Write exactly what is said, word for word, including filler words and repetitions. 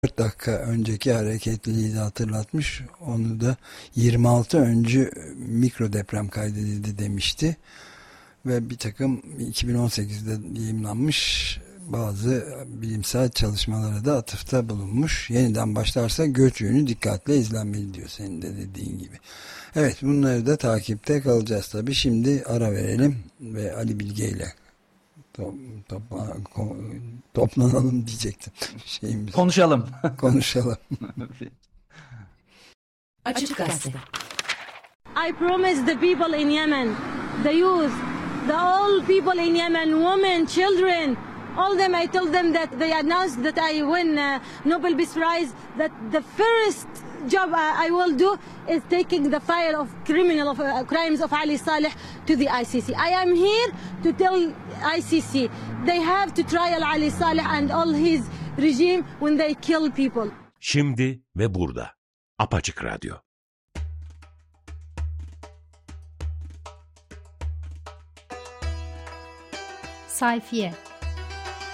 dört dakika önceki hareketliliği de hatırlatmış. Onu da yirmi altı önce mikro deprem kaydedildi demişti. Ve bir takım iki bin on sekizde yayımlanmış bazı bilimsel çalışmalara da atıfta bulunmuş. Yeniden başlarsa göç yönü dikkatle izlenmeli diyor, senin de dediğin gibi. Evet, bunları da takipte kalacağız tabii. Şimdi ara verelim ve Ali Bilge ile Top, topla, toplanalım diyecektim. Şeyimiz. Konuşalım. Konuşalım. Açık Gazete. I promise the people in Yemen, the youth, the all people in Yemen, women, children, all them, I told them that they announced that I win uh, Nobel Peace Prize, that the first job uh, I will do is taking the file of criminal of, uh, crimes of Ali Saleh to the I C C. I am here to tell I C C they have to trial Ali Saleh and all his regime when they kill people. Şimdi ve burada. Apaçık Radyo. Sayfiye.